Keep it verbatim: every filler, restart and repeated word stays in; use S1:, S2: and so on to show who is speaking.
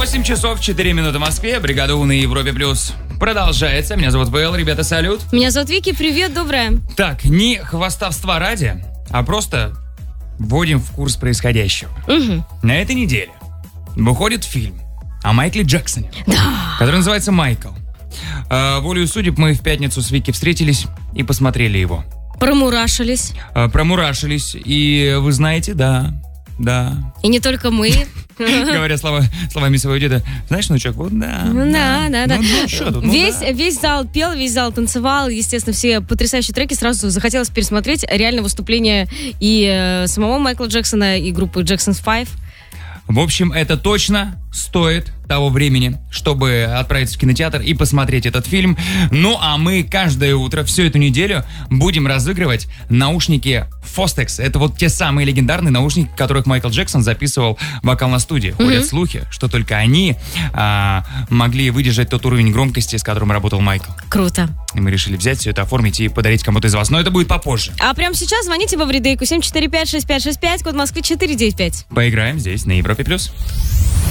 S1: восемь часов четыре минуты в Москве. Бригада У на Европе Плюс продолжается. Меня зовут ВЛ, ребята, салют.
S2: Меня зовут Вики, привет, доброе.
S1: Так, не хвастовства ради, а просто вводим в курс происходящего.
S2: Угу.
S1: На этой неделе выходит фильм о Майкле Джексоне,
S2: да.
S1: который называется «Майкл». А, волею судеб мы в пятницу с Вики встретились и посмотрели его.
S2: Промурашились.
S1: А, промурашились. И вы знаете, да, да.
S2: И не только мы.
S1: Говоря слова, словами своего деда, знаешь, внучок, вот да.
S2: Да, да, да.
S1: Ну, ну, что тут, ну,
S2: весь,
S1: да.
S2: весь зал пел, весь зал танцевал. Естественно, все потрясающие треки. Сразу захотелось пересмотреть реально выступление и э, самого Майкла Джексона, и группы Jackson's Five.
S1: В общем, это точно стоит того времени, чтобы отправиться в кинотеатр и посмотреть этот фильм. Ну, а мы каждое утро всю эту неделю будем разыгрывать наушники Fostex. Это вот те самые легендарные наушники, в которых Майкл Джексон записывал вокал на студии. Ходят mm-hmm. слухи, что только они а, могли выдержать тот уровень громкости, с которым работал Майкл.
S2: Круто.
S1: И мы решили взять все это, оформить и подарить кому-то из вас. Но это будет попозже.
S2: А прямо сейчас звоните в Эвридейку семь четыре пять шесть пять шесть пять, код Москвы четыре девять пять.
S1: Поиграем здесь, на Европе+. плюс.